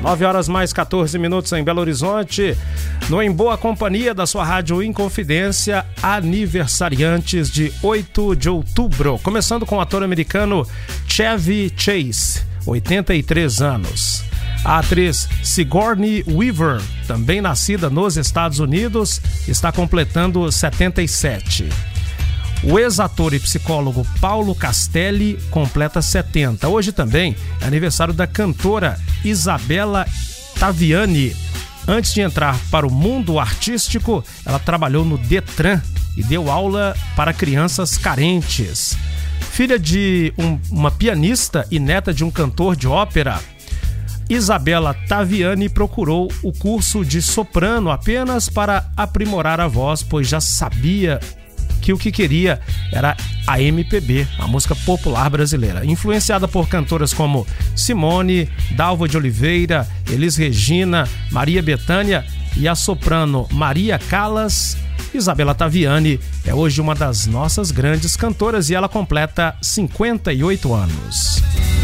9 horas mais 14 minutos em Belo Horizonte. No Em Boa Companhia da sua Rádio Inconfidência, aniversariantes de 8 de outubro. Começando com o ator americano Chevy Chase, 83 anos. A atriz Sigourney Weaver, também nascida nos Estados Unidos, está completando 77. O ex-ator e psicólogo Paulo Castelli completa 70. Hoje também é aniversário da cantora Isabella Taviani. Antes de entrar para o mundo artístico, ela trabalhou no Detran e deu aula para crianças carentes. Filha de uma pianista e neta de um cantor de ópera, Isabella Taviani procurou o curso de soprano apenas para aprimorar a voz, pois já sabia que o que queria era a MPB, a música popular brasileira. Influenciada por cantoras como Simone, Dalva de Oliveira, Elis Regina, Maria Bethânia e a soprano Maria Callas, Isabella Taviani é hoje uma das nossas grandes cantoras e ela completa 58 anos.